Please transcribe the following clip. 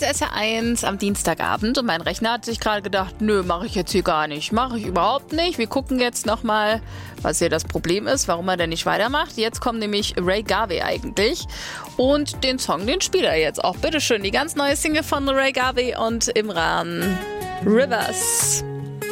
SR1 am Dienstagabend und mein Rechner hat sich gerade gedacht, nö, mache ich jetzt hier gar nicht. Mache ich überhaupt nicht. Wir gucken jetzt nochmal, was hier das Problem ist, warum er denn nicht weitermacht. Jetzt kommt nämlich Ray Garvey eigentlich und den Song, den spielt er jetzt auch. Bitteschön, die ganz neue Single von Ray Garvey und Imran. Rivers.